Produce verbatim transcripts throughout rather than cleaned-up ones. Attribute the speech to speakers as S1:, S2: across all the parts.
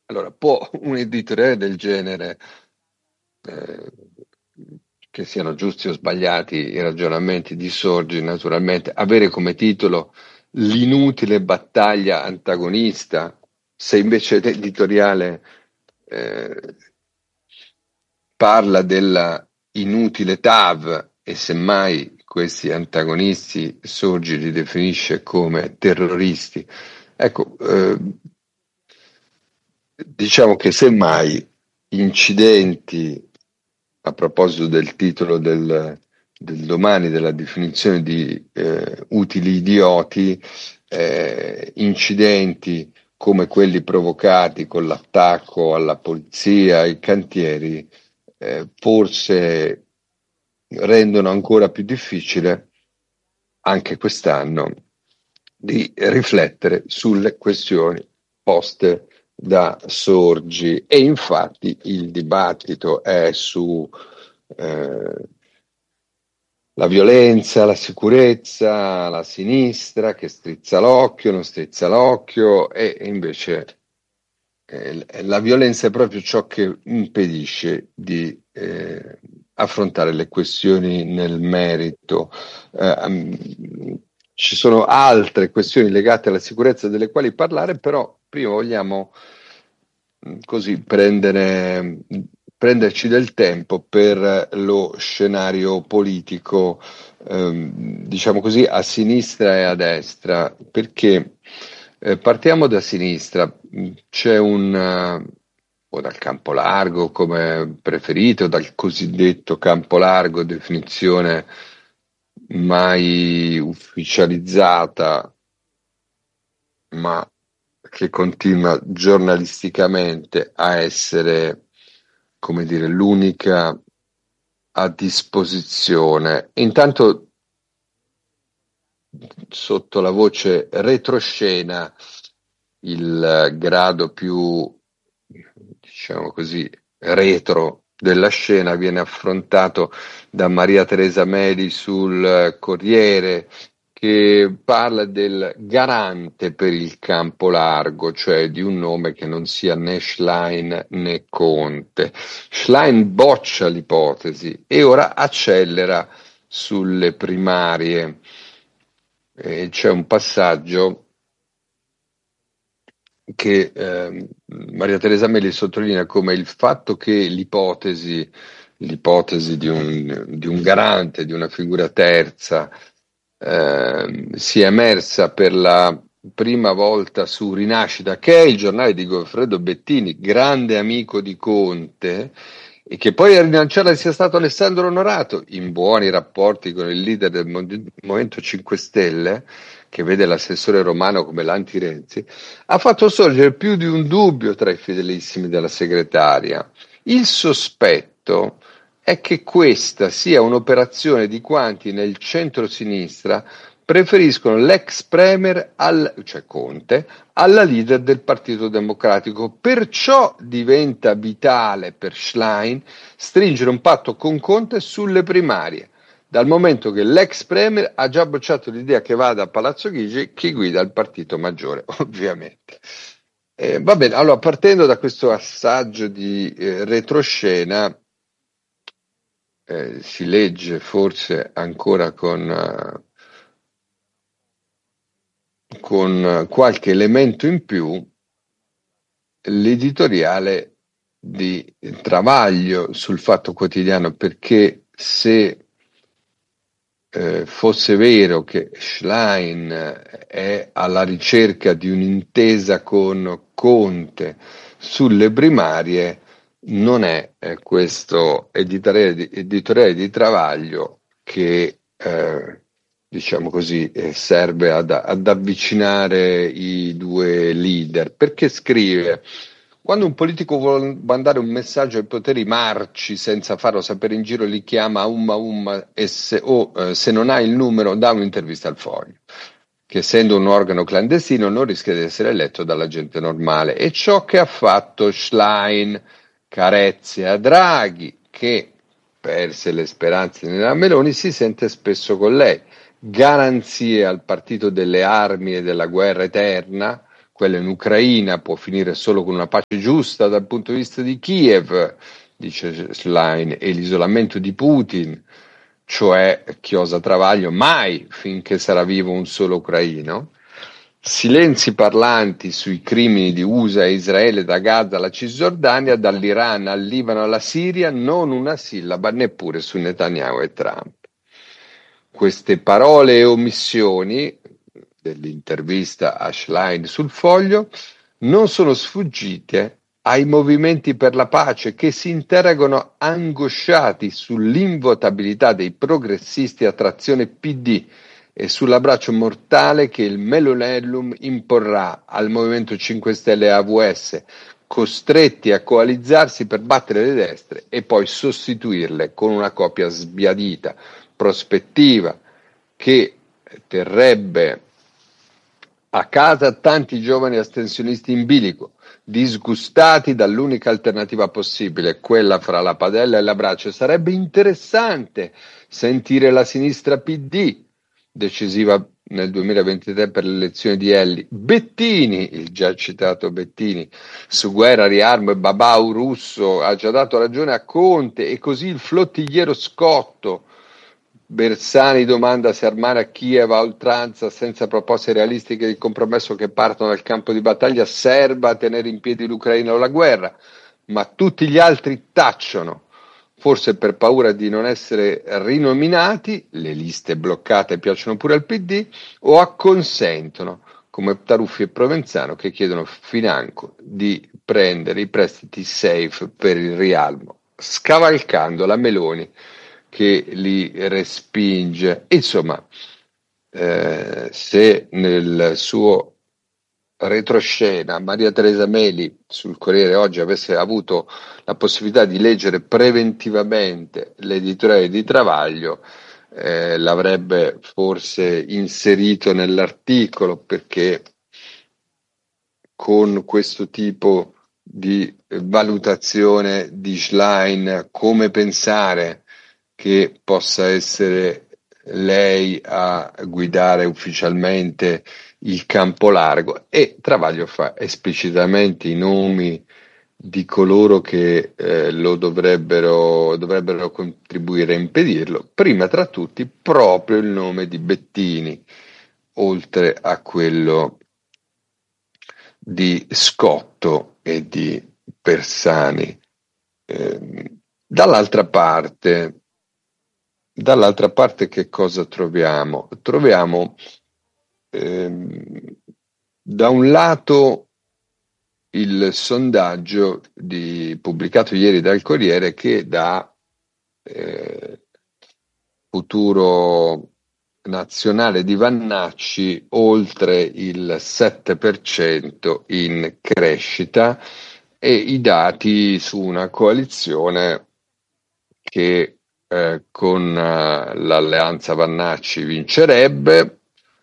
S1: Allora, può un editoriale del genere, eh, che siano giusti o sbagliati i ragionamenti di Sorgi, naturalmente, avere come titolo l'inutile battaglia antagonista, se invece l'editoriale eh, parla della inutile T A V e semmai questi antagonisti Sorgi li definisce come terroristi. Ecco, eh, diciamo che semmai incidenti, a proposito del titolo del, del domani, della definizione di eh, utili idioti, eh, incidenti come quelli provocati con l'attacco alla polizia, ai cantieri, eh, forse rendono ancora più difficile anche quest'anno di riflettere sulle questioni poste da Sorgi, e infatti il dibattito è su eh, la violenza, la sicurezza, la sinistra che strizza l'occhio, non strizza l'occhio, e invece eh, la violenza è proprio ciò che impedisce di eh, affrontare le questioni nel merito. Eh, ci sono altre questioni legate alla sicurezza delle quali parlare, però prima vogliamo mh, così prendere, prenderci del tempo per lo scenario politico, ehm, diciamo così, a sinistra e a destra, perché eh, partiamo da sinistra. C'è un, eh, o dal campo largo come preferito, o dal cosiddetto campo largo, definizione mai ufficializzata, ma che continua giornalisticamente a essere, come dire, l'unica a disposizione. Intanto, sotto la voce retroscena, il grado più, diciamo così, retro della scena viene affrontato da Maria Teresa Meli sul Corriere, che parla del garante per il campo largo, cioè di un nome che non sia né Schlein né Conte. Schlein boccia l'ipotesi e ora accelera sulle primarie. E c'è un passaggio che eh, Maria Teresa Meli sottolinea come il fatto che l'ipotesi, l'ipotesi di un, di un garante, di una figura terza, eh, sia emersa per la prima volta su Rinascita, che è il giornale di Goffredo Bettini, grande amico di Conte, e che poi a rilanciarla sia stato Alessandro Onorato, in buoni rapporti con il leader del Movimento cinque Stelle, che vede l'assessore Romano come l'anti-Renzi, ha fatto sorgere più di un dubbio tra i fedelissimi della segretaria. Il sospetto è che questa sia un'operazione di quanti nel centro-sinistra preferiscono l'ex premier, al, cioè Conte, alla leader del Partito Democratico. Perciò diventa vitale per Schlein stringere un patto con Conte sulle primarie, dal momento che l'ex premier ha già bocciato l'idea che vada a Palazzo Chigi chi guida il partito maggiore, ovviamente. Eh, va bene, allora partendo da questo assaggio di eh, retroscena, eh, si legge forse ancora con, uh, con qualche elemento in più l'editoriale di Travaglio sul Fatto Quotidiano, perché se eh, fosse vero che Schlein è alla ricerca di un'intesa con Conte sulle primarie, non è eh, questo editoriale di, editoriale di Travaglio che eh, diciamo così eh, serve ad, ad avvicinare i due leader, perché scrive: quando un politico vuole mandare un messaggio ai poteri marci senza farlo sapere in giro, li chiama umma umma, e se, o eh, se non ha il numero dà un'intervista al Foglio, che essendo un organo clandestino non rischia di essere eletto dalla gente normale. E ciò che ha fatto Schlein, carezze a Draghi, che perse le speranze nella Meloni, si sente spesso con lei, garanzie al partito delle armi e della guerra eterna, quella in Ucraina può finire solo con una pace giusta dal punto di vista di Kiev, dice Schlein, e l'isolamento di Putin, cioè chiosa travaglio, mai finché sarà vivo un solo ucraino. Silenzi parlanti sui crimini di U S A e Israele, da Gaza alla Cisgiordania, dall'Iran al Libano alla Siria, non una sillaba neppure su Netanyahu e Trump. Queste parole e omissioni dell'intervista a Schlein sul Foglio non sono sfuggite ai movimenti per la pace, che si interrogano angosciati sull'invotabilità dei progressisti a trazione P D e sull'abbraccio mortale che il Melonellum imporrà al Movimento cinque Stelle e A V S, costretti a coalizzarsi per battere le destre e poi sostituirle con una coppia sbiadita, prospettiva, che terrebbe a casa tanti giovani astensionisti in bilico, disgustati dall'unica alternativa possibile, quella fra la padella e l'abbraccio. Sarebbe interessante sentire la sinistra P D, decisiva nel duemilaventitré per l'elezione di Elli, Bettini, il già citato Bettini, su guerra, riarmo e babau russo, ha già dato ragione a Conte, e così il flottigliero Scotto. Bersani domanda se armare a Kiev a oltranza senza proposte realistiche di compromesso che partono dal campo di battaglia serba a tenere in piedi l'Ucraina o la guerra, ma tutti gli altri tacciono, forse per paura di non essere rinominati, le liste bloccate piacciono pure al P D, o acconsentono, come Taruffi e Provenzano, che chiedono financo di prendere i prestiti safe per il rialmo, scavalcando la Meloni che li respinge. Insomma, eh, se nel suo retroscena Maria Teresa Meli sul Corriere oggi avesse avuto la possibilità di leggere preventivamente l'editoriale di Travaglio, eh, l'avrebbe forse inserito nell'articolo, perché con questo tipo di valutazione di Schlein, come pensare che possa essere lei a guidare ufficialmente il campo largo, e Travaglio fa esplicitamente i nomi di coloro che eh, lo dovrebbero, dovrebbero contribuire a impedirlo, prima tra tutti proprio il nome di Bettini, oltre a quello di Scotto e di Bersani. Eh, dall'altra parte, dall'altra parte che cosa troviamo? Troviamo ehm, da un lato il sondaggio di, pubblicato ieri dal Corriere, che dà eh, futuro nazionale di Vannacci oltre il sette per cento in crescita, e i dati su una coalizione che eh, con uh, l'alleanza Vannacci vincerebbe,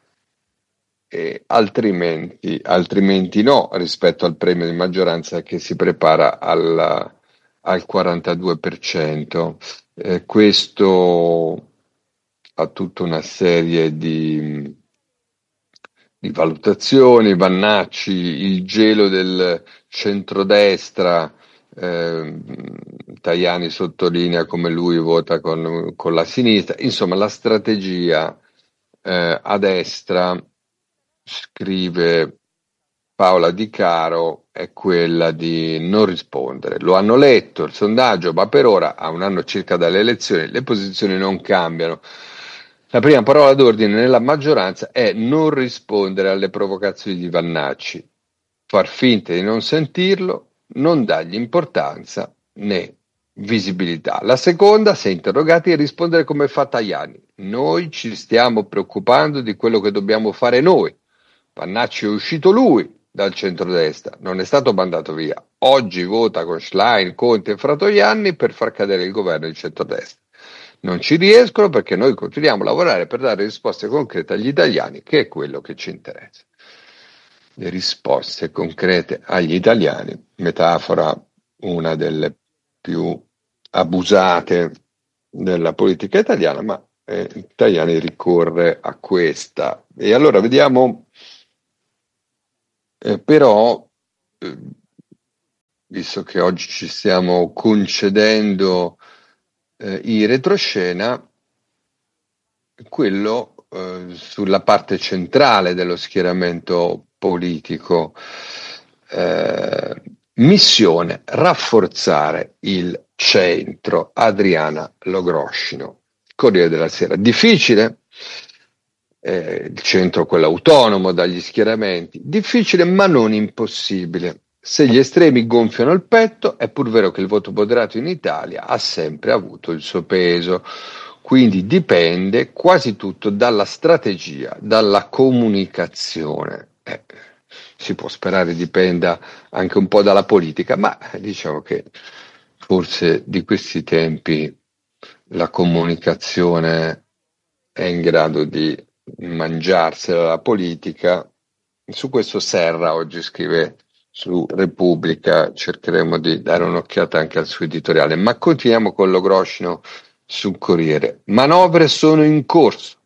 S1: e altrimenti, altrimenti no, rispetto al premio di maggioranza che si prepara al, al quarantadue per cento. Eh, questo ha tutta una serie di, di valutazioni. Vannacci, il gelo del centrodestra, eh, Tajani sottolinea come lui vota con, con la sinistra. Insomma, la strategia eh, a destra, scrive Paola Di Caro, è quella di non rispondere. Lo hanno letto il sondaggio, ma per ora, a un anno circa dalle elezioni, le posizioni non cambiano. La prima parola d'ordine nella maggioranza è non rispondere alle provocazioni di Vannacci, far finta di non sentirlo, non dargli importanza né visibilità. La seconda, se interrogati, è rispondere come fa Tajani: noi ci stiamo preoccupando di quello che dobbiamo fare noi. Vannacci è uscito lui dal centrodestra, non è stato mandato via. Oggi vota con Schlein, Conte e Fratoianni per far cadere il governo di centrodestra. Non ci riescono perché noi continuiamo a lavorare per dare risposte concrete agli italiani, che è quello che ci interessa. Le risposte concrete agli italiani, metafora una delle più abusate della politica italiana, ma eh, Tajani ricorre a questa. E allora vediamo Eh, però, eh, visto che oggi ci stiamo concedendo eh, i retroscena, quello eh, sulla parte centrale dello schieramento politico. Eh, missione: rafforzare il centro. Adriana Logroscino, Corriere della Sera. Difficile? Eh, il centro, quello autonomo dagli schieramenti, difficile ma non impossibile. Se gli estremi gonfiano il petto, è pur vero che il voto moderato in Italia ha sempre avuto il suo peso. Quindi dipende quasi tutto dalla strategia, dalla comunicazione. Eh, si può sperare dipenda anche un po' dalla politica, ma diciamo che forse di questi tempi la comunicazione è in grado di mangiarsela la politica. Su questo Serra oggi scrive su Repubblica, cercheremo di dare un'occhiata anche al suo editoriale, ma continuiamo con Logroscino sul Corriere. Manovre sono in corso.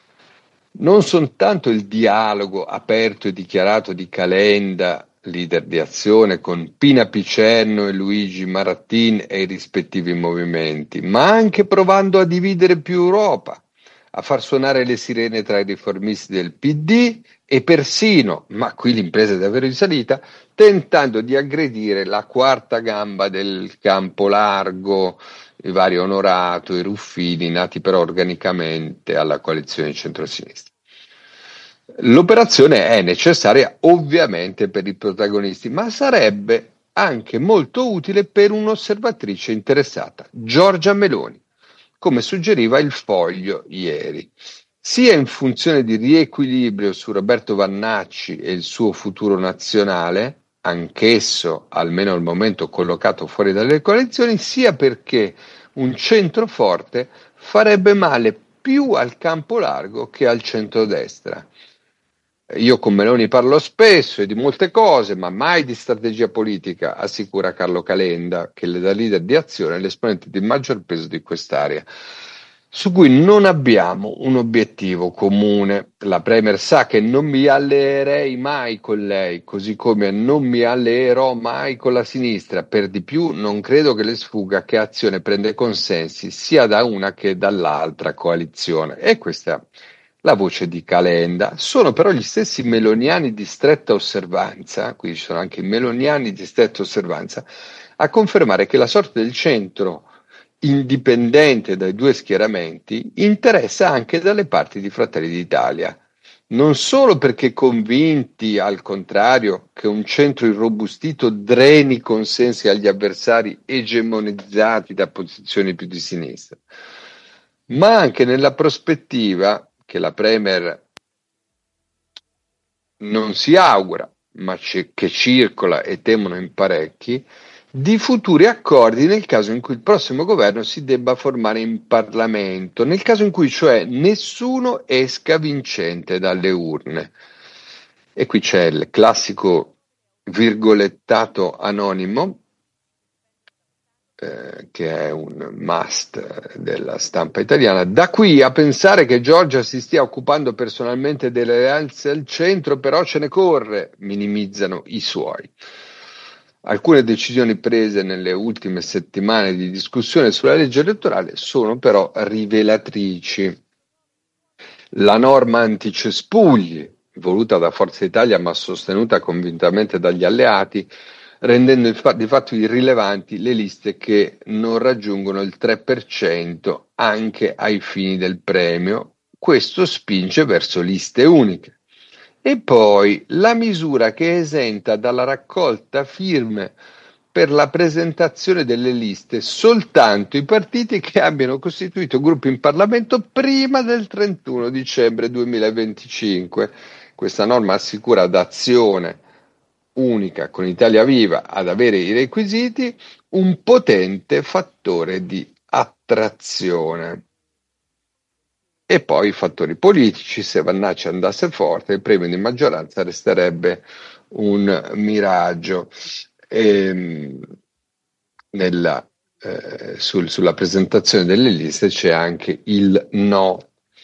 S1: Non soltanto il dialogo aperto e dichiarato di Calenda, leader di Azione, con Pina Picerno e Luigi Marattin e i rispettivi movimenti, ma anche provando a dividere più Europa, a far suonare le sirene tra i riformisti del P D e persino, ma qui l'impresa è davvero in salita, tentando di aggredire la quarta gamba del campo largo, i vari Onorato e Ruffini, nati però organicamente alla coalizione di centrosinistra. L'operazione è necessaria ovviamente per i protagonisti, ma sarebbe anche molto utile per un'osservatrice interessata, Giorgia Meloni, come suggeriva il Foglio ieri, sia in funzione di riequilibrio su Roberto Vannacci e il suo futuro nazionale, anch'esso almeno al momento collocato fuori dalle coalizioni, sia perché un centro forte farebbe male più al campo largo che al centrodestra. Io con Meloni parlo spesso e di molte cose, ma mai di strategia politica, assicura Carlo Calenda, che da leader di Azione è l'esponente di maggior peso di quest'area, su cui non abbiamo un obiettivo comune. La Premier sa che non mi alleerei mai con lei, così come non mi alleerò mai con la sinistra. Per di più, non credo che le sfugga che Azione prende consensi sia da una che dall'altra coalizione. E questa la voce di Calenda. Sono però gli stessi meloniani di stretta osservanza, qui ci sono anche i meloniani di stretta osservanza, a confermare che la sorte del centro, indipendente dai due schieramenti, interessa anche dalle parti di Fratelli d'Italia. Non solo perché convinti, al contrario, che un centro irrobustito dreni consensi agli avversari egemonizzati da posizioni più di sinistra, ma anche nella prospettiva che la Premier non si augura, ma c- che circola e temono in parecchi, di futuri accordi nel caso in cui il prossimo governo si debba formare in Parlamento, nel caso in cui cioè nessuno esca vincente dalle urne. E qui c'è il classico virgolettato anonimo, Eh, che è un must della stampa italiana. Da qui a pensare che Giorgia si stia occupando personalmente delle alleanze al centro, però ce ne corre, minimizzano i suoi. Alcune decisioni prese nelle ultime settimane di discussione sulla legge elettorale sono però rivelatrici. La norma anticespugli, voluta da Forza Italia ma sostenuta convintamente dagli alleati, rendendo di fatto irrilevanti le liste che non raggiungono il tre per cento anche ai fini del premio. Questo spinge verso liste uniche. E poi la misura che esenta dalla raccolta firme per la presentazione delle liste soltanto i partiti che abbiano costituito gruppi in Parlamento prima del trentuno dicembre duemilaventicinque. Questa norma assicura ad Azione unica con Italia Viva ad avere i requisiti un potente fattore di attrazione. E poi i fattori politici: se Vannacci andasse forte il premio di maggioranza resterebbe un miraggio. E, nella, eh, sul, sulla presentazione delle liste c'è anche il no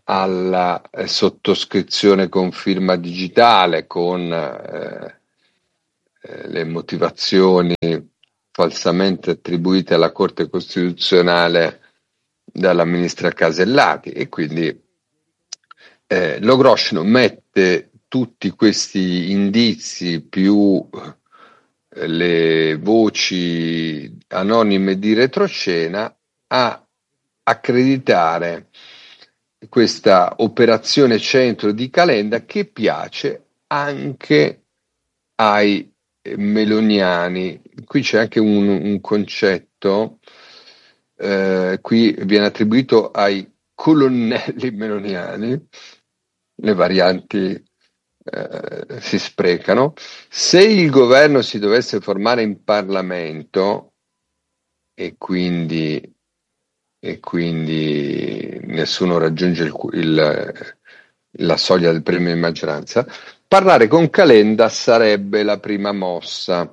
S1: alla eh, sottoscrizione con firma digitale, con eh, eh, le motivazioni falsamente attribuite alla Corte Costituzionale dalla ministra Casellati, e quindi eh, Logroscino mette tutti questi indizi più eh, le voci anonime di retroscena a accreditare questa operazione centro di Calenda, che piace anche ai meloniani. Qui c'è anche un, un concetto, eh, qui viene attribuito ai colonnelli meloniani, le varianti eh, si sprecano. Se il governo si dovesse formare in Parlamento e quindi, e quindi nessuno raggiunge il, il, la soglia del premio di maggioranza, parlare con Calenda sarebbe la prima mossa,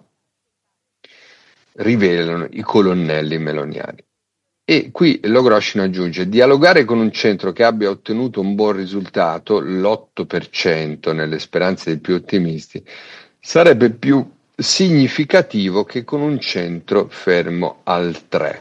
S1: rivelano i colonnelli meloniani. E qui Logroscino aggiunge: dialogare con un centro che abbia ottenuto un buon risultato, l'otto per cento nelle speranze dei più ottimisti, sarebbe più significativo che con un centro fermo al tre.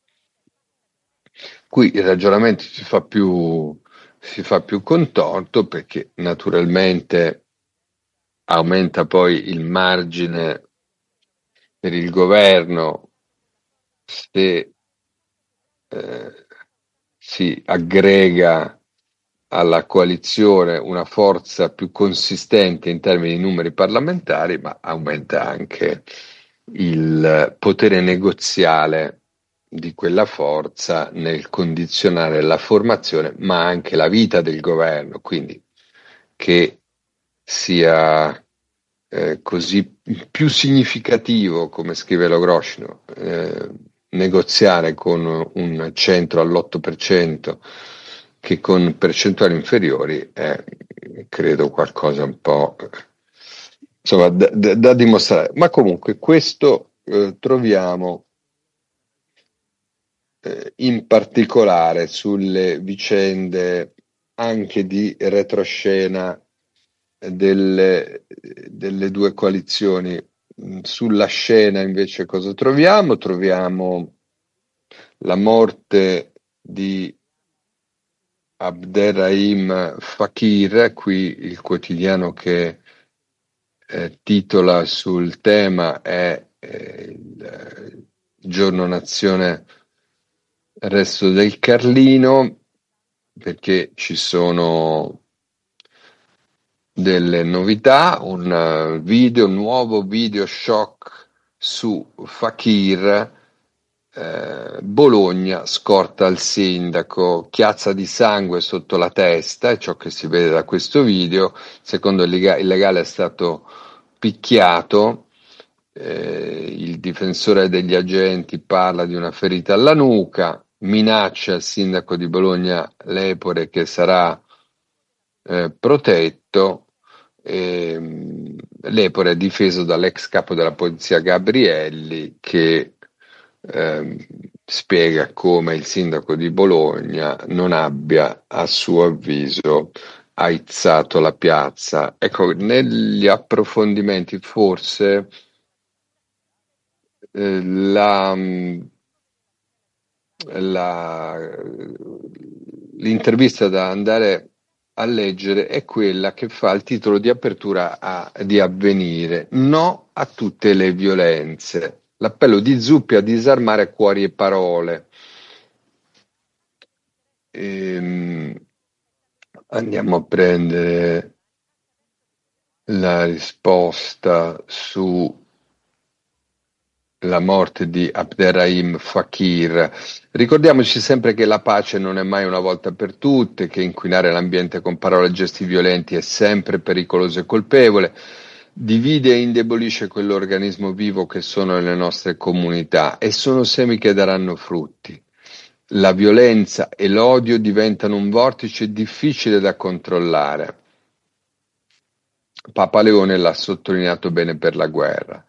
S1: Qui il ragionamento si fa più, si fa più contorto, perché naturalmente aumenta poi il margine per il governo se eh, si aggrega alla coalizione una forza più consistente in termini di numeri parlamentari, ma aumenta anche il potere negoziale di quella forza nel condizionare la formazione, ma anche la vita del governo. Quindi che sia eh, così più significativo, come scrive Logroscino, eh, negoziare con un centro all'otto per cento che con percentuali inferiori è, credo, qualcosa un po' insomma da, da, da dimostrare. Ma comunque questo eh, troviamo eh, in particolare sulle vicende anche di retroscena delle, delle due coalizioni. Sulla scena invece cosa troviamo? Troviamo la morte di Abderrahim Fakir. Qui il quotidiano che eh, titola sul tema è eh, il Giorno Nazione Resto del Carlino, perché ci sono delle novità, un video, un nuovo video shock su Fakir. eh, Bologna scorta il sindaco, chiazza di sangue sotto la testa, è ciò che si vede da questo video. Secondo il lega- il legale è stato picchiato, eh, il difensore degli agenti parla di una ferita alla nuca, minaccia il sindaco di Bologna Lepore che sarà eh, protetto. Ehm, Lepore è difeso dall'ex capo della polizia Gabrielli, che ehm, spiega come il sindaco di Bologna non abbia, a suo avviso, aizzato la piazza. Ecco, negli approfondimenti forse eh, la, la, l'intervista da andare a leggere è quella che fa il titolo di apertura a, di Avvenire: no a tutte le violenze, l'appello di Zuppi a disarmare cuori e parole. Ehm, andiamo a prendere la risposta su la morte di Abderrahim Fakir. Ricordiamoci sempre che la pace non è mai una volta per tutte, che inquinare l'ambiente con parole e gesti violenti è sempre pericoloso e colpevole, divide e indebolisce quell'organismo vivo che sono le nostre comunità, e sono semi che daranno frutti. La violenza e l'odio diventano un vortice difficile da controllare. Papa Leone l'ha sottolineato bene per la guerra.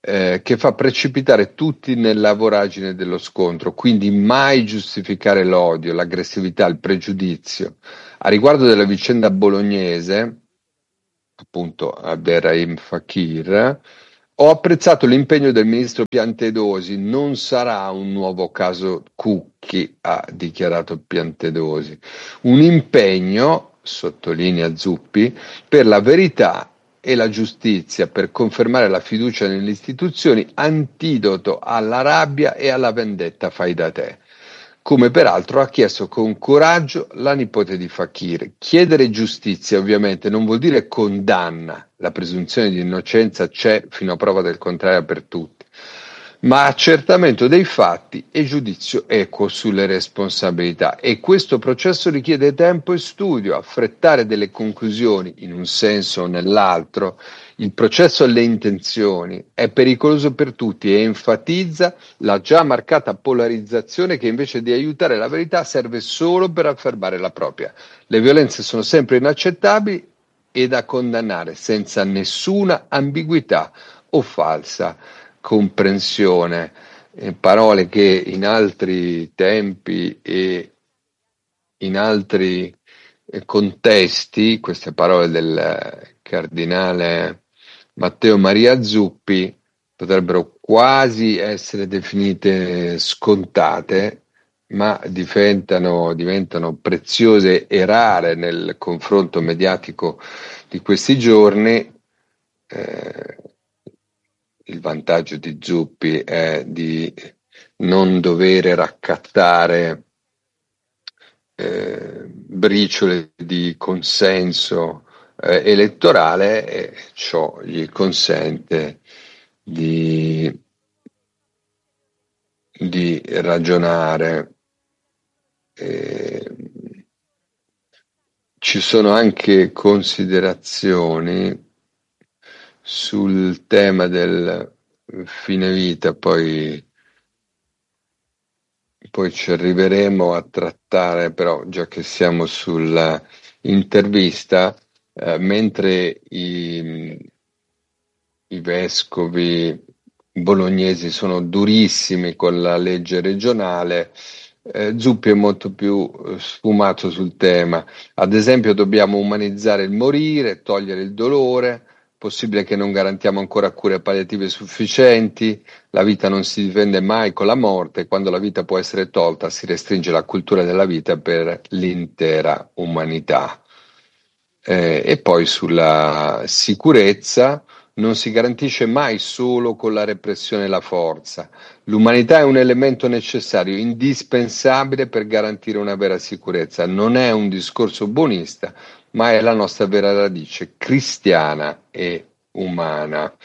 S1: eh, che fa precipitare tutti nella voragine dello scontro, quindi mai giustificare l'odio, l'aggressività, il pregiudizio. A riguardo della vicenda bolognese, appunto Abderrahim Fakir, ho apprezzato l'impegno del ministro Piantedosi, non sarà un nuovo caso Cucchi, ha dichiarato Piantedosi. Un impegno, sottolinea Zuppi, per la verità e la giustizia, per confermare la fiducia nelle istituzioni, antidoto alla rabbia e alla vendetta fai da te. Come peraltro ha chiesto con coraggio la nipote di Fakir. Chiedere giustizia ovviamente non vuol dire condanna, la presunzione di innocenza c'è fino a prova del contrario per tutti, ma accertamento dei fatti e giudizio equo sulle responsabilità. E questo processo richiede tempo e studio, affrettare delle conclusioni in un senso o nell'altro. Il processo alle intenzioni è pericoloso per tutti e enfatizza la già marcata polarizzazione che invece di aiutare la verità serve solo per affermare la propria. Le violenze sono sempre inaccettabili e da condannare senza nessuna ambiguità o falsa comprensione. Eh, parole che in altri tempi e in altri eh, contesti, queste parole del eh, cardinale Matteo Maria Zuppi, potrebbero quasi essere definite scontate, ma diventano, diventano preziose e rare nel confronto mediatico di questi giorni. Eh, il vantaggio di Zuppi è di non dover raccattare eh, briciole di consenso eh, elettorale, e ciò gli consente di, di ragionare. Eh, ci sono anche considerazioni sul tema del fine vita, poi, poi ci arriveremo a trattare, però già che siamo sull'intervista, eh, mentre i, i vescovi bolognesi sono durissimi con la legge regionale, eh, Zuppi è molto più eh, sfumato sul tema. Ad esempio, dobbiamo umanizzare il morire, togliere il dolore. Possibile che non garantiamo ancora cure palliative sufficienti? La vita non si difende mai con la morte. Quando la vita può essere tolta, si restringe la cultura della vita per l'intera umanità. Eh, e poi sulla sicurezza non si garantisce mai solo con la repressione e la forza. L'umanità è un elemento necessario, indispensabile per garantire una vera sicurezza. Non è un discorso buonista, ma è la nostra vera radice cristiana e umana.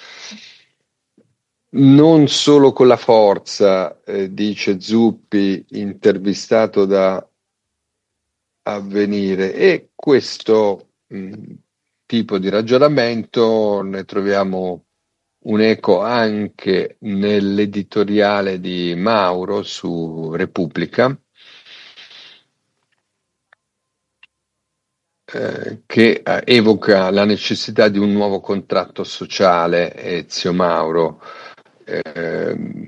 S1: Non solo con la forza, eh, dice Zuppi, intervistato da Avvenire, e questo mh, tipo di ragionamento ne troviamo un eco anche nell'editoriale di Mauro su Repubblica, eh, che eh, evoca la necessità di un nuovo contratto sociale. Ezio Mauro. ehm,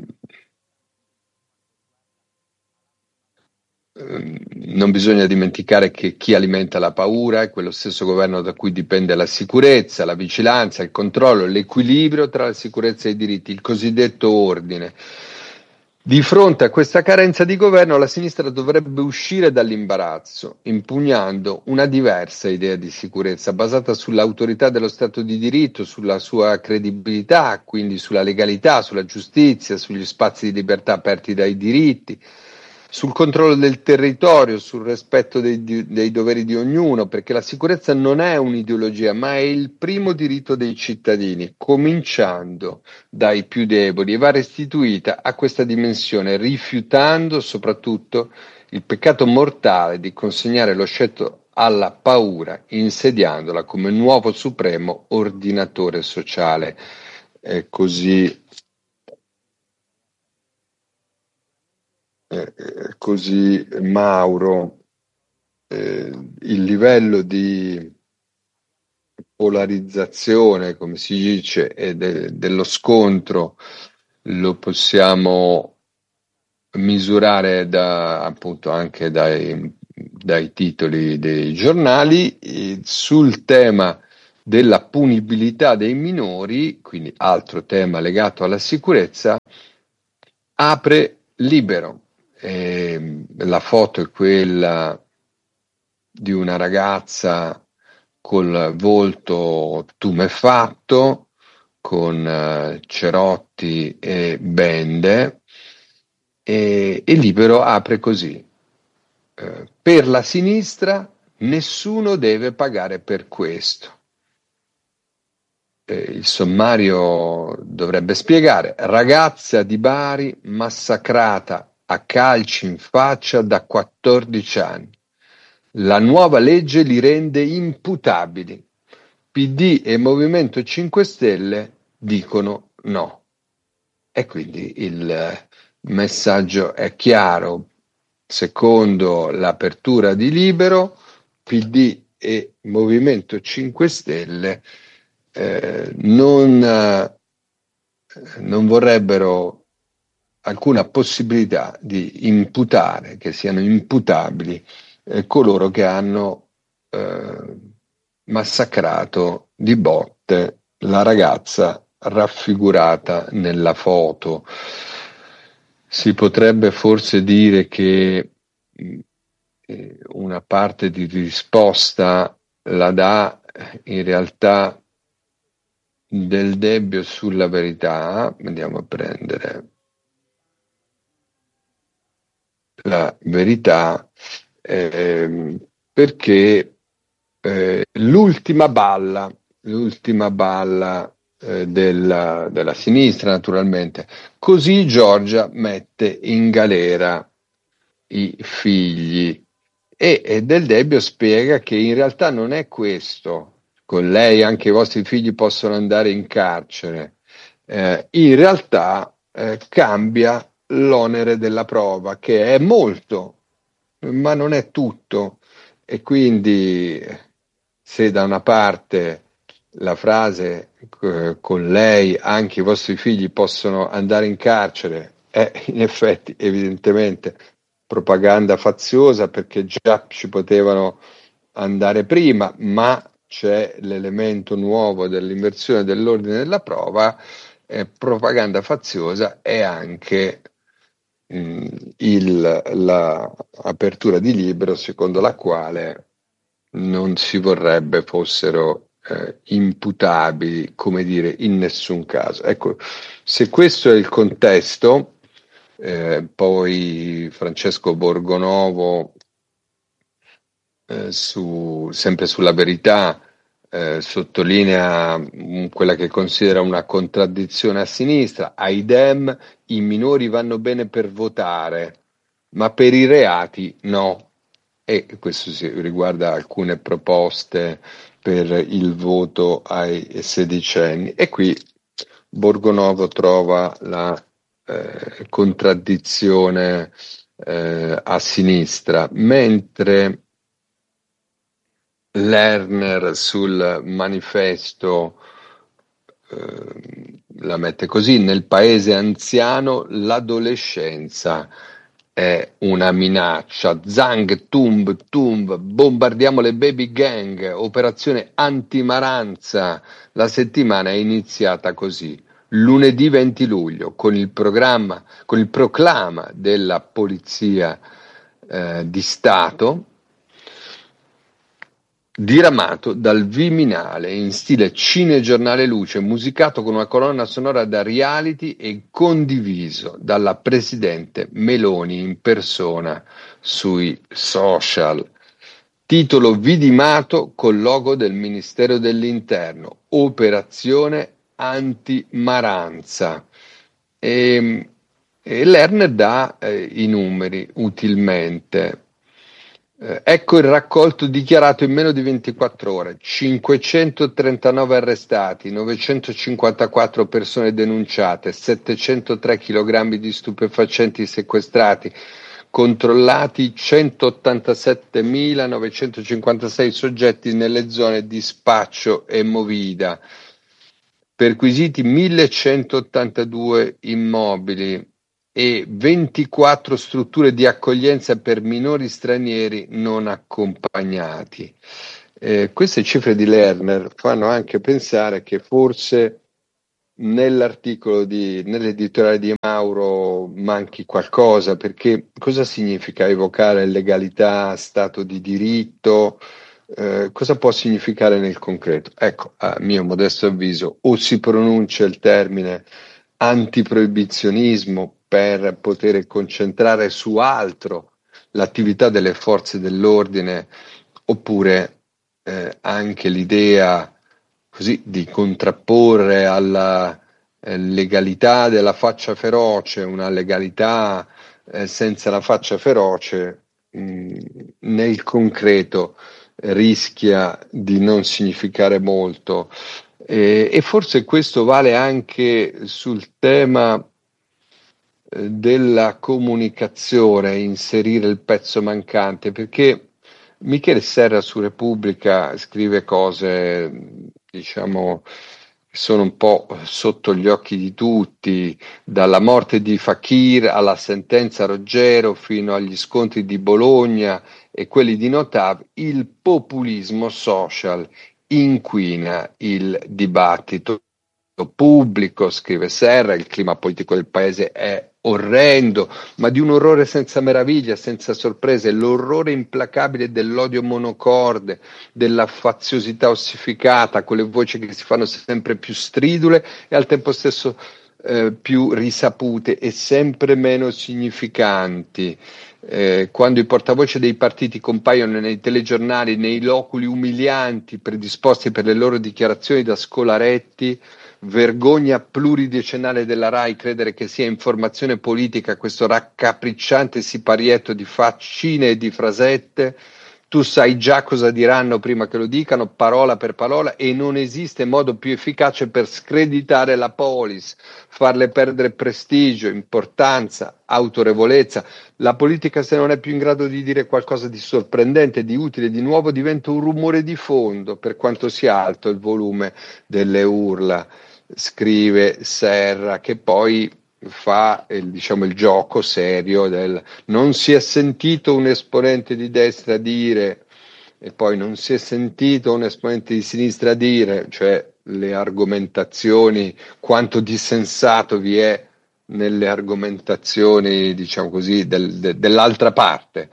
S1: Ehm, Non bisogna dimenticare che chi alimenta la paura è quello stesso governo da cui dipende la sicurezza, la vigilanza, il controllo, l'equilibrio tra la sicurezza e i diritti, il cosiddetto ordine. Di fronte a questa carenza di governo, la sinistra dovrebbe uscire dall'imbarazzo, impugnando una diversa idea di sicurezza basata sull'autorità dello Stato di diritto, sulla sua credibilità, quindi sulla legalità, sulla giustizia, sugli spazi di libertà aperti dai diritti, sul controllo del territorio, sul rispetto dei, dei doveri di ognuno, perché la sicurezza non è un'ideologia, ma è il primo diritto dei cittadini, cominciando dai più deboli, e va restituita a questa dimensione, rifiutando soprattutto il peccato mortale di consegnare lo scettro alla paura, insediandola come nuovo supremo ordinatore sociale. È così eh, eh, così Mauro. Eh, il livello di polarizzazione, come si dice, e de- dello scontro lo possiamo misurare da, appunto anche dai, dai titoli dei giornali. E sul tema della punibilità dei minori, quindi altro tema legato alla sicurezza, apre Libero. E la foto è quella di una ragazza col volto tumefatto, con eh, cerotti e bende, e, e Libero apre così. Eh, per la sinistra nessuno deve pagare per questo. Eh, il sommario dovrebbe spiegare: ragazza di Bari massacrata a calci in faccia da quattordici anni. La nuova legge li rende imputabili. P D e Movimento cinque Stelle dicono no. E quindi il messaggio è chiaro. Secondo l'apertura di Libero, P D e Movimento cinque Stelle eh, non, eh, non vorrebbero alcuna possibilità di imputare, che siano imputabili eh, coloro che hanno eh, massacrato di botte la ragazza raffigurata nella foto. Si potrebbe forse dire che mh, eh, una parte di risposta la dà eh, in realtà Del Debbio sulla Verità. Andiamo a prendere la Verità, ehm, perché eh, l'ultima balla, l'ultima balla eh, della, della sinistra, naturalmente. Così Giorgia mette in galera i figli, e, e Del Debbio spiega che in realtà non è questo. Con lei anche i vostri figli possono andare in carcere. Eh, in realtà eh, cambia l'onere della prova, che è molto, ma non è tutto. E quindi, se da una parte la frase eh, con lei anche i vostri figli possono andare in carcere è in effetti evidentemente propaganda faziosa, perché già ci potevano andare prima, ma c'è l'elemento nuovo dell'inversione dell'ordine della prova. Eh, propaganda faziosa è anche mh, il, la apertura di Libero, secondo la quale non si vorrebbe fossero eh, imputabili, come dire, in nessun caso. Ecco, se questo è il contesto, eh, poi Francesco Borgonovo, eh, su, sempre sulla Verità, eh, sottolinea mh, quella che considera una contraddizione a sinistra. Ai Dem i minori vanno bene per votare, ma per i reati no. E questo si riguarda alcune proposte per il voto ai sedicenni. E qui Borgonovo trova la eh, contraddizione eh, a sinistra, mentre Lerner sul Manifesto eh, la mette così: nel paese anziano l'adolescenza è una minaccia. Zang, tumb, tumb, bombardiamo le baby gang, operazione antimaranza. La settimana è iniziata così. Lunedì venti luglio, con il programma, con il proclama della Polizia eh, di Stato, diramato dal Viminale in stile cinegiornale luce, musicato con una colonna sonora da reality e condiviso dalla presidente Meloni in persona sui social. Titolo vidimato col logo del Ministero dell'Interno: Operazione Antimaranza. E, e Lerner dà eh, i numeri utilmente. Eh, ecco il raccolto dichiarato in meno di ventiquattro ore: cinquecentotrentanove arrestati, novecentocinquantaquattro persone denunciate, settecentotré chilogrammi di stupefacenti sequestrati, controllati centottantasettemilanovecentocinquantasei soggetti nelle zone di Spaccio e Movida, perquisiti millecentottantadue immobili e ventiquattro strutture di accoglienza per minori stranieri non accompagnati. Eh, queste cifre di Lerner fanno anche pensare che forse nell'articolo di, nell'editoriale di Mauro manchi qualcosa, perché cosa significa evocare legalità, stato di diritto? Eh, cosa può significare nel concreto? Ecco, a mio modesto avviso, o si pronuncia il termine antiproibizionismo per poter concentrare su altro l'attività delle forze dell'ordine, oppure eh, anche l'idea così di contrapporre alla eh, legalità della faccia feroce una legalità eh, senza la faccia feroce, mh, nel concreto eh, rischia di non significare molto. E, e forse questo vale anche sul tema eh, della comunicazione, inserire il pezzo mancante, perché Michele Serra su Repubblica scrive cose, diciamo, che sono un po' sotto gli occhi di tutti, dalla morte di Fakir alla sentenza Roggero fino agli scontri di Bologna e quelli di Notav. Il populismo social inquina il dibattito pubblico, scrive Serra, il clima politico del paese è orrendo, ma di un orrore senza meraviglia, senza sorprese, l'orrore implacabile dell'odio monocorde, della faziosità ossificata, quelle voci che si fanno sempre più stridule e al tempo stesso eh, più risapute e sempre meno significanti. Eh, quando i portavoce dei partiti compaiono nei telegiornali, nei loculi umilianti predisposti per le loro dichiarazioni da scolaretti, vergogna pluridecennale della RAI credere che sia informazione politica questo raccapricciante siparietto di faccine e di frasette. Tu sai già cosa diranno prima che lo dicano, parola per parola, e non esiste modo più efficace per screditare la polis, farle perdere prestigio, importanza, autorevolezza. La politica, se non è più in grado di dire qualcosa di sorprendente, di utile, di nuovo, diventa un rumore di fondo, per quanto sia alto il volume delle urla, scrive Serra, che poi fa il, diciamo, il gioco serio del non si è sentito un esponente di destra dire e poi non si è sentito un esponente di sinistra dire, cioè le argomentazioni, quanto di sensato vi è nelle argomentazioni, diciamo così, del, de, dell'altra parte,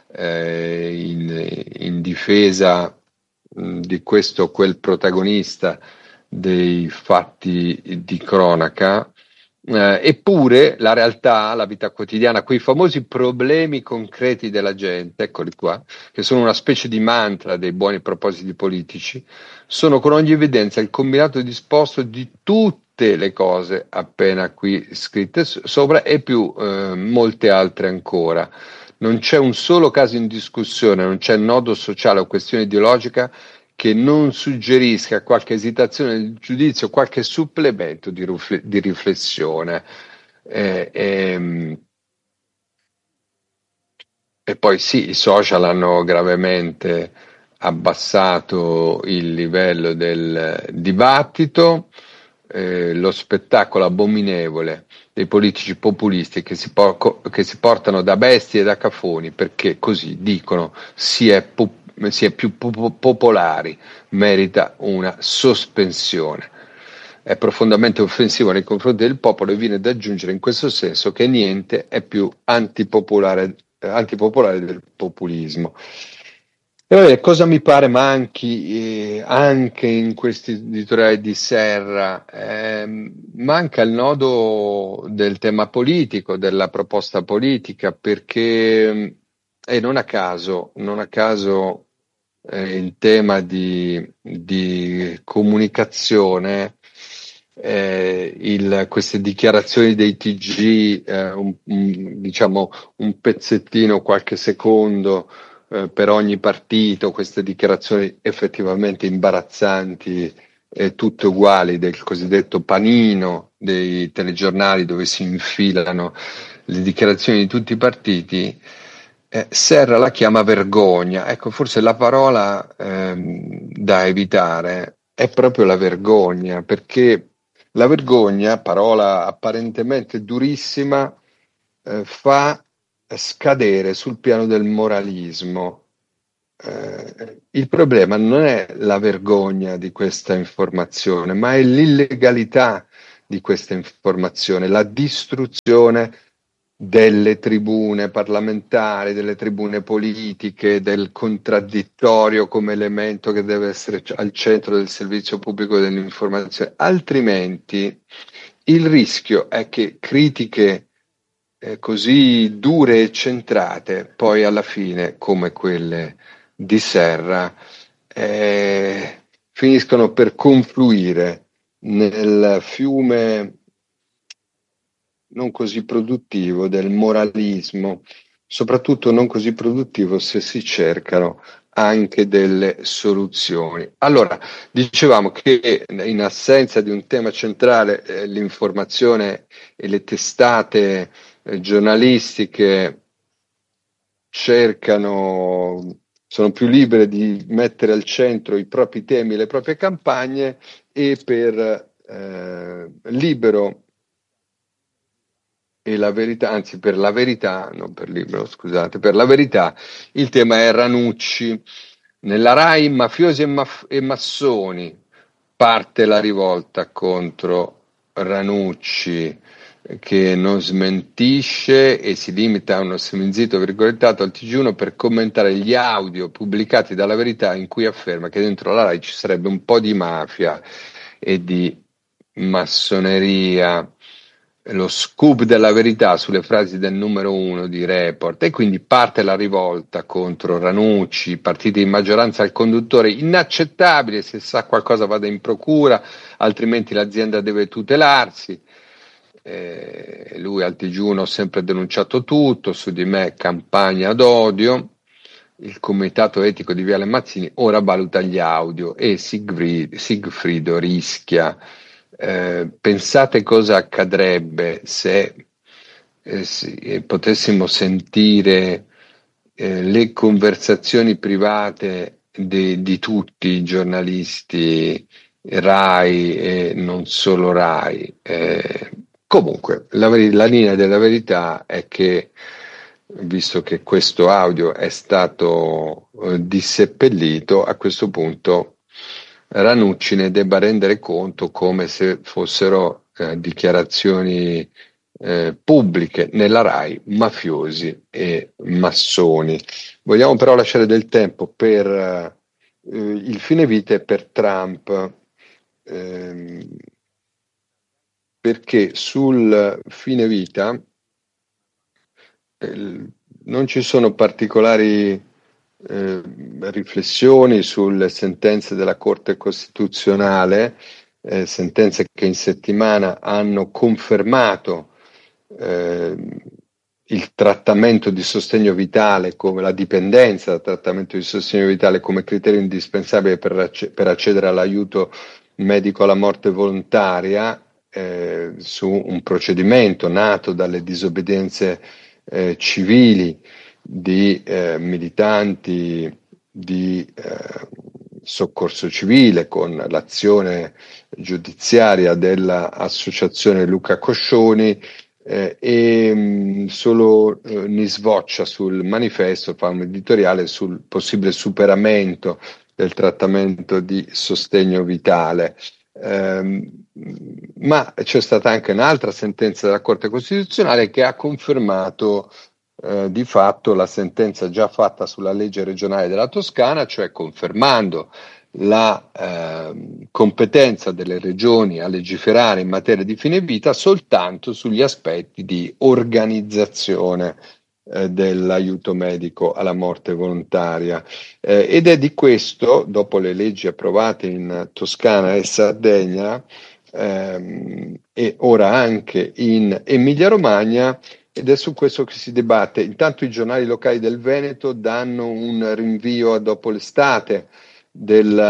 S1: eh, in, in difesa mh, di questo o quel protagonista dei fatti di cronaca. Eh, eppure la realtà, la vita quotidiana, quei famosi problemi concreti della gente, eccoli qua, che sono una specie di mantra dei buoni propositi politici, sono con ogni evidenza il combinato disposto di tutte le cose appena qui scritte sopra e più eh, molte altre ancora. Non c'è un solo caso in discussione, non c'è nodo sociale o questione ideologica che non suggerisca qualche esitazione nel giudizio, qualche supplemento di, rifle- di riflessione. Eh, ehm, e poi sì, i social hanno gravemente abbassato il livello del dibattito, eh, lo spettacolo abominevole dei politici populisti che si, por- che si portano da bestie e da cafoni perché così dicono si è, po- si è più po- popolari, merita una sospensione. È profondamente offensivo nei confronti del popolo e viene da aggiungere in questo senso che niente è più antipopolare, eh, antipopolare del populismo. E vabbè, cosa mi pare manchi eh, anche in questi editoriali di Serra? Eh, manca il nodo del tema politico, della proposta politica, perché, e non a caso, non a caso eh, il tema di, di comunicazione, eh, il- queste dichiarazioni dei T G, eh, un, un- diciamo un pezzettino, qualche secondo eh, per ogni partito, queste dichiarazioni effettivamente imbarazzanti e tutte uguali del cosiddetto panino dei telegiornali dove si infilano le dichiarazioni di tutti i partiti, eh, Serra la chiama vergogna. Ecco, forse la parola ehm, da evitare è proprio la vergogna, perché la vergogna, parola apparentemente durissima, eh, fa scadere sul piano del moralismo. Eh, il problema non è la vergogna di questa informazione, ma è l'illegalità di questa informazione, la distruzione delle tribune parlamentari, delle tribune politiche, del contraddittorio come elemento che deve essere al centro del servizio pubblico dell'informazione. Altrimenti il rischio è che critiche eh, così dure e centrate, poi alla fine, come quelle di Serra, eh, finiscono per confluire nel fiume non così produttivo del moralismo, soprattutto non così produttivo se si cercano anche delle soluzioni. Allora, dicevamo che in assenza di un tema centrale, eh, l'informazione e le testate eh, giornalistiche cercano, sono più libere di mettere al centro i propri temi e le proprie campagne, e per eh, Libero e La Verità, anzi per La Verità, non per Libero, scusate, per La Verità il tema è Ranucci. Nella Rai mafiosi e, maf- e massoni, parte la rivolta contro Ranucci, che non smentisce e si limita a uno seminzito virgolettato al T G uno per commentare gli audio pubblicati dalla Verità in cui afferma che dentro la Rai ci sarebbe un po' di mafia e di massoneria. Lo scoop della Verità sulle frasi del numero uno di Report, e quindi parte la rivolta contro Ranucci, partiti di maggioranza al conduttore, inaccettabile, se sa qualcosa vada in procura, altrimenti l'azienda deve tutelarsi. Eh, lui al T G uno ha sempre denunciato tutto, su di me campagna d'odio. Il comitato etico di Viale Mazzini ora valuta gli audio e Sigfrido, Sigfrido rischia. Eh, pensate cosa accadrebbe se, eh, se eh, potessimo sentire eh, le conversazioni private de- di tutti i giornalisti Rai e non solo Rai. Eh, comunque, la, veri- la linea della verità è che, visto che questo audio è stato eh, disseppellito, a questo punto Ranucci ne debba rendere conto come se fossero eh, dichiarazioni eh, pubbliche nella Rai, mafiosi e massoni. Vogliamo però lasciare del tempo per eh, il fine vita e per Trump, ehm, perché sul fine vita eh, non ci sono particolari eh, riflessioni sulle sentenze della Corte Costituzionale, eh, sentenze che in settimana hanno confermato eh, il trattamento di sostegno vitale, come la dipendenza dal trattamento di sostegno vitale come criterio indispensabile per, acc- per accedere all'aiuto medico alla morte volontaria, eh, su un procedimento nato dalle disobbedienze eh, civili di eh, militanti di eh, soccorso civile, con l'azione giudiziaria dell'associazione Luca Coscioni, eh, e mh, solo eh, Nisvoccia sul manifesto fa un editoriale sul possibile superamento del trattamento di sostegno vitale. Ehm, ma c'è stata anche un'altra sentenza della Corte Costituzionale che ha confermato eh, di fatto la sentenza già fatta sulla legge regionale della Toscana, cioè confermando la eh, competenza delle regioni a legiferare in materia di fine vita soltanto sugli aspetti di organizzazione eh, dell'aiuto medico alla morte volontaria. Eh, ed è di questo, dopo le leggi approvate in Toscana e Sardegna, ehm, e ora anche in Emilia-Romagna, ed è su questo che si dibatte. Intanto i giornali locali del Veneto danno un rinvio a dopo l'estate del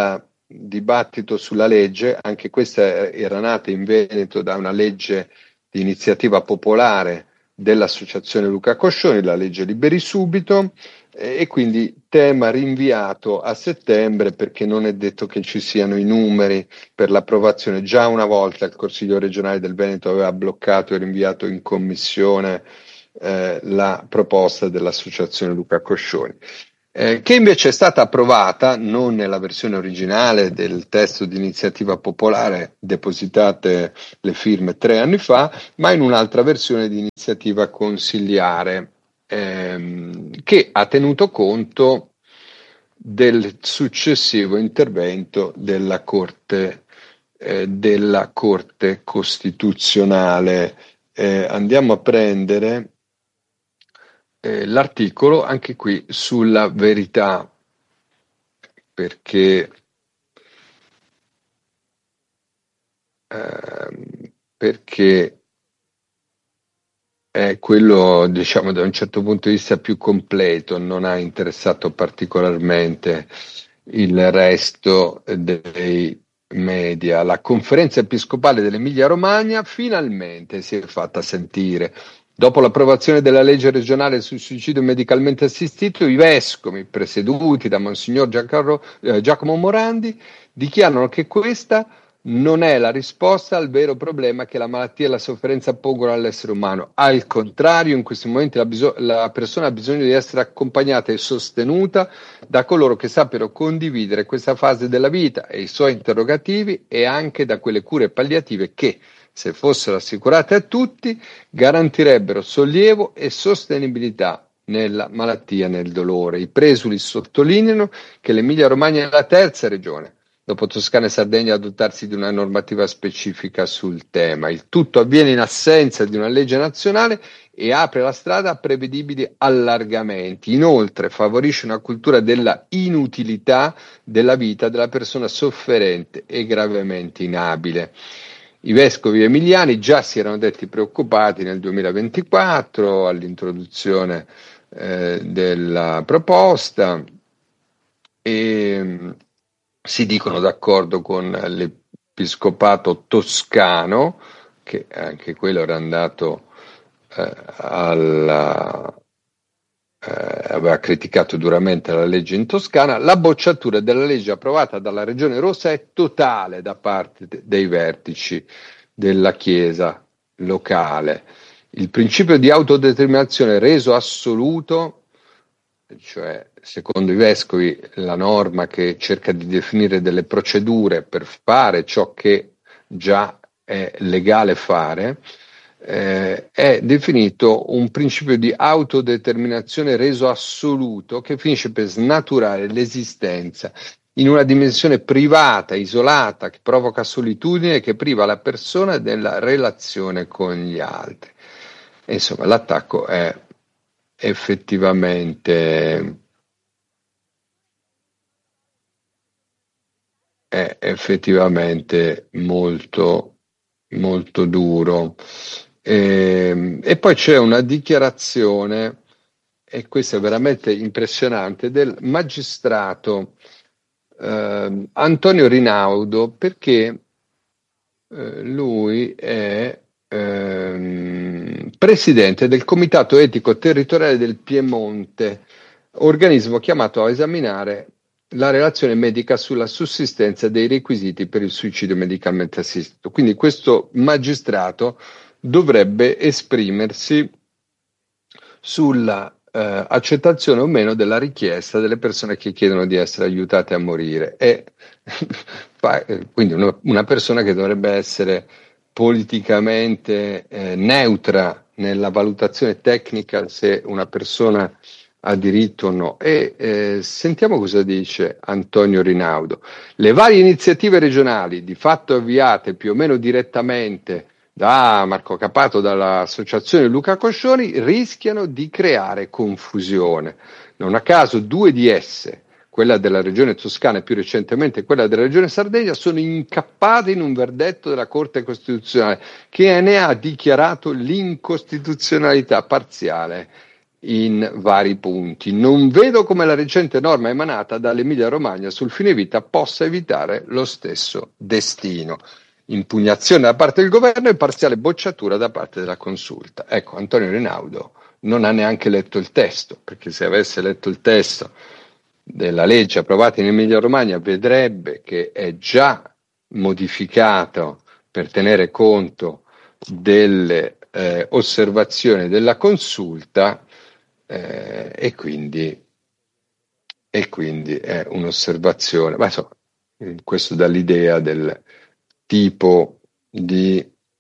S1: dibattito sulla legge, anche questa era nata in Veneto da una legge di iniziativa popolare dell'Associazione Luca Coscioni, la legge Liberi Subito, e quindi tema rinviato a settembre perché non è detto che ci siano i numeri per l'approvazione. Già una volta il Consiglio regionale del Veneto aveva bloccato e rinviato in commissione eh, la proposta dell'Associazione Luca Coscioni, eh, che invece è stata approvata non nella versione originale del testo di iniziativa popolare, depositate le firme tre anni fa, ma in un'altra versione di iniziativa consigliare, ehm, che ha tenuto conto del successivo intervento della Corte, eh, della Corte Costituzionale. Eh, andiamo a prendere eh, l'articolo anche qui sulla verità, perché ehm, perché è quello, diciamo, da un certo punto di vista più completo, non ha interessato particolarmente il resto dei media. La Conferenza Episcopale dell'Emilia-Romagna finalmente si è fatta sentire. Dopo l'approvazione della legge regionale sul suicidio medicalmente assistito, i vescovi, presieduti da Monsignor Giancarlo, eh, Giacomo Morandi, dichiarano che questa non è la risposta al vero problema che la malattia e la sofferenza pongono all'essere umano. Al contrario, in questi momenti la, biso- la persona ha bisogno di essere accompagnata e sostenuta da coloro che sappiano condividere questa fase della vita e i suoi interrogativi, e anche da quelle cure palliative che, se fossero assicurate a tutti, garantirebbero sollievo e sostenibilità nella malattia e nel dolore. I presuli sottolineano che l'Emilia-Romagna è la terza regione dopo Toscana e Sardegna, a dotarsi di una normativa specifica sul tema. Il tutto avviene in assenza di una legge nazionale e apre la strada a prevedibili allargamenti. Inoltre favorisce una cultura della inutilità della vita della persona sofferente e gravemente inabile. I vescovi emiliani già si erano detti preoccupati nel duemilaventiquattro all'introduzione eh, della proposta e si dicono d'accordo con l'episcopato toscano, che anche quello era andato eh, alla, eh, aveva criticato duramente la legge in Toscana. La bocciatura della legge approvata dalla Regione Rossa è totale da parte de- dei vertici della Chiesa locale. Il principio di autodeterminazione reso assoluto, cioè secondo i vescovi la norma che cerca di definire delle procedure per fare ciò che già è legale fare, eh, è definito un principio di autodeterminazione reso assoluto che finisce per snaturare l'esistenza in una dimensione privata, isolata, che provoca solitudine e che priva la persona della relazione con gli altri. E insomma, l'attacco è effettivamente è effettivamente molto molto duro. E, e poi c'è una dichiarazione, e questo è veramente impressionante, del magistrato eh, Antonio Rinaudo, perché eh, lui è ehm, presidente del Comitato Etico Territoriale del Piemonte, organismo chiamato a esaminare la relazione medica sulla sussistenza dei requisiti per il suicidio medicalmente assistito. Quindi questo magistrato dovrebbe esprimersi sulla eh, accettazione o meno della richiesta delle persone che chiedono di essere aiutate a morire. E quindi una, una persona che dovrebbe essere politicamente eh, neutra nella valutazione tecnica se una persona ha diritto o no. E eh, sentiamo cosa dice Antonio Rinaudo. Le varie iniziative regionali, di fatto avviate più o meno direttamente da Marco Capato, dall'associazione Luca Coscioni, rischiano di creare confusione. Non a caso due di esse, quella della regione Toscana e più recentemente quella della regione Sardegna, sono incappate in un verdetto della Corte Costituzionale che ne ha dichiarato l'incostituzionalità parziale. in vari punti. Non vedo come la recente norma emanata dall'Emilia-Romagna sul fine vita possa evitare lo stesso destino. Impugnazione da parte del governo e parziale bocciatura da parte della consulta. Ecco, Antonio Rinaudo non ha neanche letto il testo, perché se avesse letto il testo della legge approvata in Emilia-Romagna vedrebbe che è già modificato per tenere conto delle eh, osservazioni della consulta eh, e quindi e quindi è un'osservazione, ma insomma, questo dà l'idea del tipo di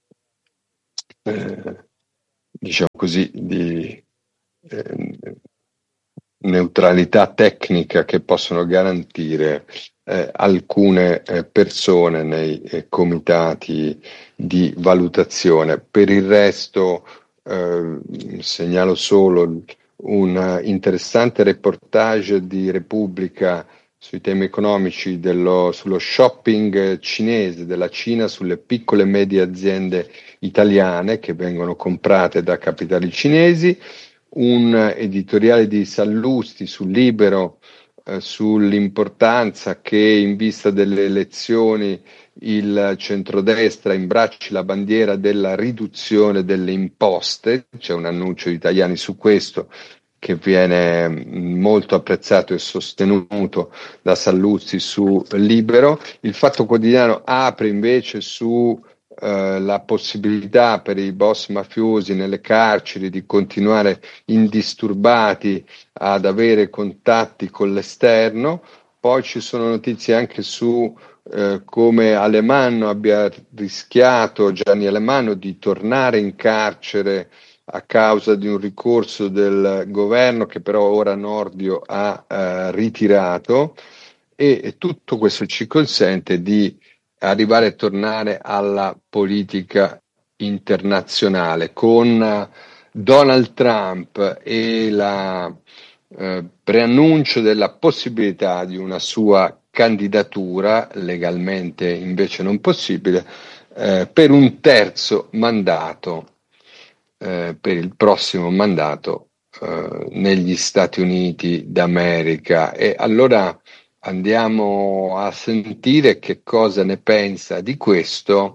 S1: eh, diciamo così di eh, neutralità tecnica che possono garantire eh, alcune eh, persone nei eh, comitati di valutazione. Per il resto eh, segnalo solo un interessante reportage di Repubblica sui temi economici dello, sullo shopping cinese della Cina, sulle piccole e medie aziende italiane che vengono comprate da capitali cinesi, un editoriale di Sallusti sul Libero eh, sull'importanza che in vista delle elezioni il centrodestra imbracci la bandiera della riduzione delle imposte. C'è un annuncio di Tajani su questo che viene molto apprezzato e sostenuto da Sallusti su Libero. Il Fatto Quotidiano apre invece su eh, la possibilità per i boss mafiosi nelle carceri di continuare indisturbati ad avere contatti con l'esterno. Poi ci sono notizie anche su eh, come Alemanno abbia rischiato, Gianni Alemanno, di tornare in carcere a causa di un ricorso del governo che però ora Nordio ha eh, ritirato, e, e tutto questo ci consente di arrivare a tornare alla politica internazionale con uh, Donald Trump e la eh, preannuncio della possibilità di una sua candidatura, legalmente invece non possibile, eh, per un terzo mandato, eh, per il prossimo mandato eh, negli Stati Uniti d'America. E allora andiamo a sentire che cosa ne pensa di questo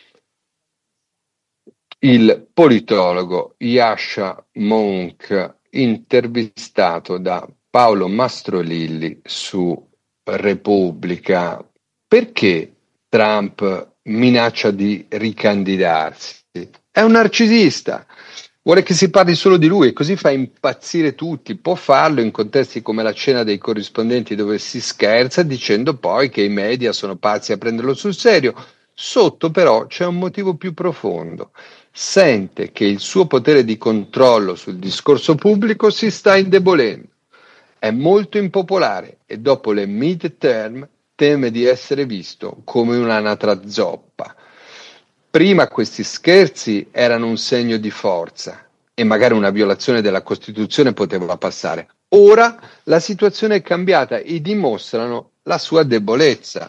S1: il politologo Yascha Mounk, intervistato da Paolo Mastrolilli su Repubblica. Perché Trump minaccia di ricandidarsi? È un narcisista, vuole che si parli solo di lui e così fa impazzire tutti. Può farlo in contesti come la cena dei corrispondenti, dove si scherza dicendo poi che i media sono pazzi a prenderlo sul serio. Sotto però c'è un motivo più profondo. Sente che il suo potere di controllo sul discorso pubblico si sta indebolendo. È molto impopolare e dopo le midterm teme di essere visto come un'anatra zoppa. Prima questi scherzi erano un segno di forza e magari una violazione della Costituzione poteva passare. Ora la situazione è cambiata e dimostrano la sua debolezza.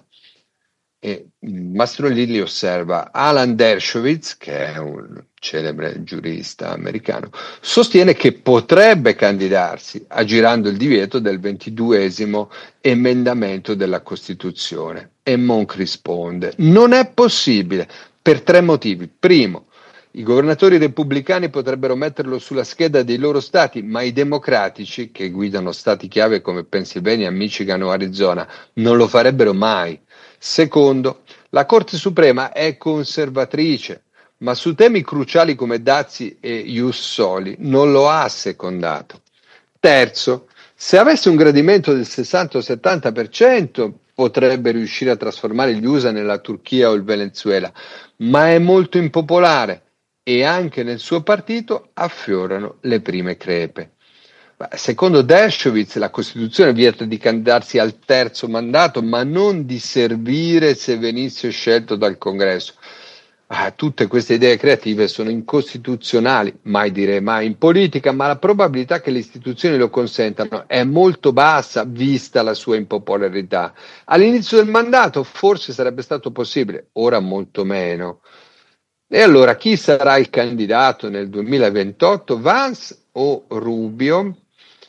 S1: E Mastrolilli osserva: Alan Dershowitz, che è un celebre giurista americano, sostiene che potrebbe candidarsi aggirando il divieto del ventiduesimo emendamento della Costituzione. E Monk risponde: non è possibile per tre motivi. Primo, i governatori repubblicani potrebbero metterlo sulla scheda dei loro stati, ma i democratici, che guidano stati chiave come Pennsylvania, Michigan o Arizona, non lo farebbero mai. Secondo, la Corte Suprema è conservatrice, ma su temi cruciali come dazi e ius soli non lo ha assecondato. Terzo, se avesse un gradimento del sessanta o settanta per cento potrebbe riuscire a trasformare gli U S A nella Turchia o il Venezuela, ma è molto impopolare e anche nel suo partito affiorano le prime crepe. Secondo Dershowitz la Costituzione vieta di candidarsi al terzo mandato, ma non di servire se venisse scelto dal Congresso. Ah, tutte queste idee creative sono incostituzionali, mai dire mai in politica, ma la probabilità che le istituzioni lo consentano è molto bassa vista la sua impopolarità. All'inizio del mandato forse sarebbe stato possibile, ora molto meno. E allora chi sarà il candidato nel duemilaventotto, Vance o Rubio.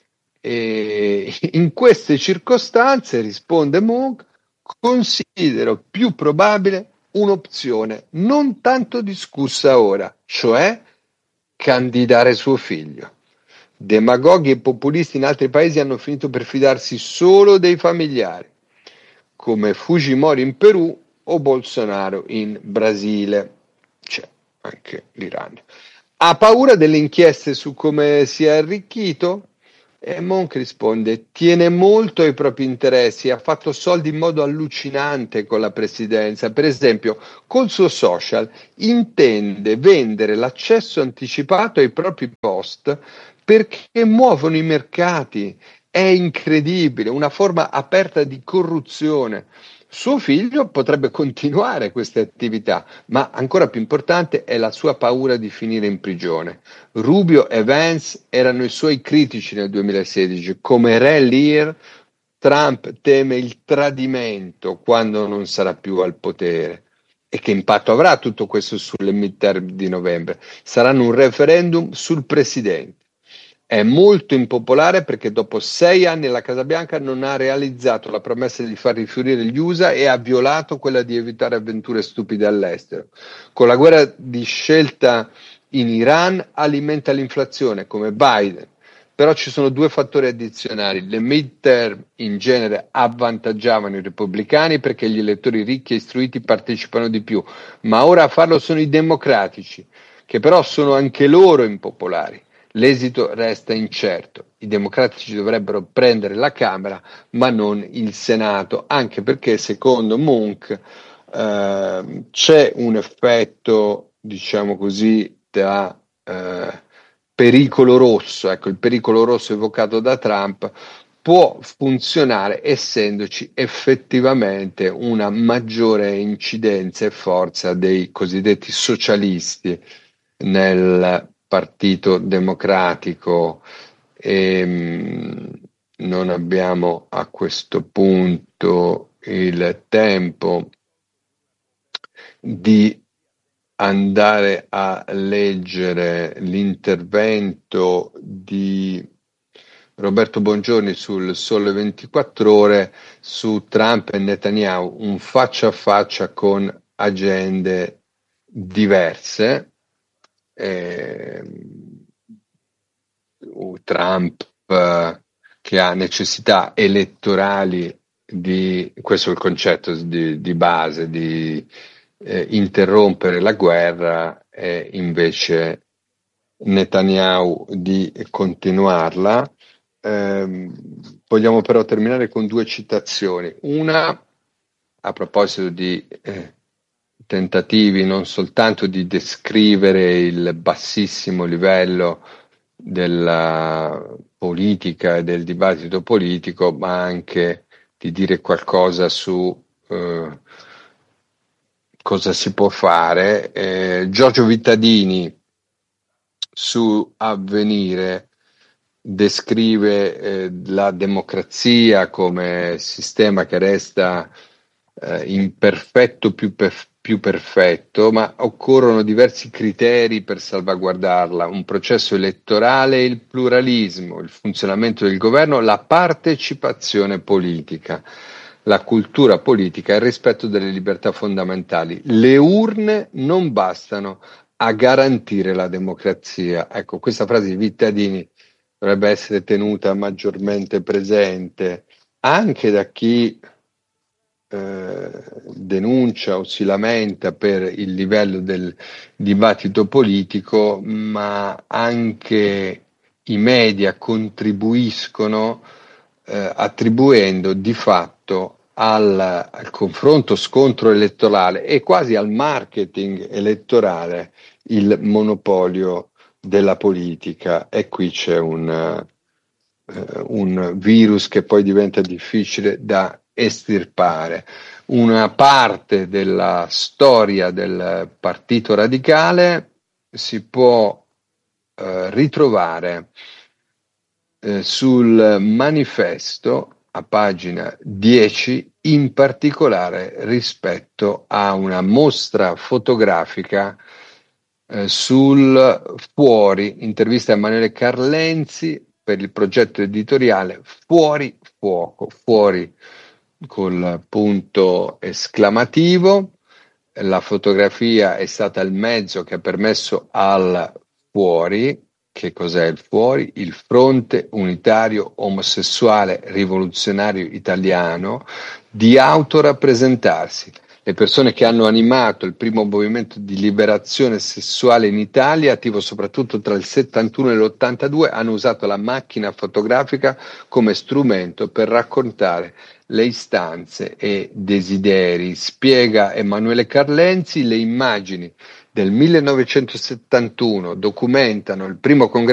S1: E in queste circostanze, risponde Monk, considero più probabile un'opzione non tanto discussa ora, cioè candidare suo figlio. Demagoghi e populisti in altri paesi hanno finito per fidarsi solo dei familiari, come Fujimori in Perù o Bolsonaro in Brasile. C'è anche l'Iran. Ha paura delle inchieste su come si è arricchito? E Monk risponde: tiene molto ai propri interessi, ha fatto soldi in modo allucinante con la presidenza. Per esempio, col suo social intende vendere l'accesso anticipato ai propri post perché muovono i mercati. È incredibile, una forma aperta di corruzione. Suo figlio potrebbe continuare queste attività, ma ancora più importante è la sua paura di finire in prigione. Rubio e Vance erano i suoi critici nel duemilasedici. Come Re Lear, Trump teme il tradimento quando non sarà più al potere. E che impatto avrà tutto questo sulle midterm di novembre? Saranno un referendum sul presidente. È molto impopolare perché dopo sei anni la Casa Bianca non ha realizzato la promessa di far rifiorire gli U S A e ha violato quella di evitare avventure stupide all'estero. Con la guerra di scelta in Iran alimenta l'inflazione, come Biden. Però ci sono due fattori addizionali. Le midterm in genere avvantaggiavano i repubblicani perché gli elettori ricchi e istruiti partecipano di più, ma ora a farlo sono i democratici, che però sono anche loro impopolari. L'esito resta incerto. I democratici dovrebbero prendere la Camera, ma non il Senato, anche perché, secondo Monk, eh, c'è un effetto, diciamo così, da eh, pericolo rosso. Ecco, il pericolo rosso evocato da Trump può funzionare essendoci effettivamente una maggiore incidenza e forza dei cosiddetti socialisti nel Partito Democratico. E mh, non abbiamo a questo punto il tempo di andare a leggere l'intervento di Roberto Bongiorni sul Sole ventiquattro Ore su Trump e Netanyahu, un faccia a faccia con agende diverse. Eh, Trump eh, che ha necessità elettorali di, questo è il concetto di, di base, di eh, interrompere la guerra, e invece Netanyahu di continuarla. Eh, vogliamo però terminare con due citazioni. Una a proposito di eh, tentativi non soltanto di descrivere il bassissimo livello della politica e del dibattito politico, ma anche di dire qualcosa su eh, cosa si può fare. Eh, Giorgio Vittadini su Avvenire descrive eh, la democrazia come sistema che resta eh, imperfetto più, per- più perfetto, ma occorrono diversi criteri per salvaguardarla: un processo elettorale, il pluralismo, il funzionamento del governo, la partecipazione politica, la cultura politica e il rispetto delle libertà fondamentali. Le urne non bastano a garantire la democrazia. Ecco, questa frase di Vittadini dovrebbe essere tenuta maggiormente presente anche da chi eh, denuncia o si lamenta per il livello del dibattito politico, ma anche i media contribuiscono eh, attribuendo di fatto al, al confronto scontro elettorale e quasi al marketing elettorale il monopolio della politica. E qui c'è un, eh, un virus che poi diventa difficile da estirpare. Una parte della storia del Partito Radicale si può eh, ritrovare eh, sul manifesto a pagina dieci, in particolare rispetto a una mostra fotografica eh, sul Fuori, intervista a Emanuele Carlenzi per il progetto editoriale Fuori Fuoco, fuori col punto esclamativo. La fotografia è stata il mezzo che ha permesso al Fuori, che cos'è il Fuori? Il Fronte Unitario Omosessuale Rivoluzionario Italiano, di autorappresentarsi. Le persone che hanno animato il primo movimento di liberazione sessuale in Italia, attivo soprattutto tra il settantuno e l'ottantadue, hanno usato la macchina fotografica come strumento per raccontare le istanze e desideri. Spiega Emanuele Carlenzi, le immagini del millenovecentosettantuno documentano il primo congresso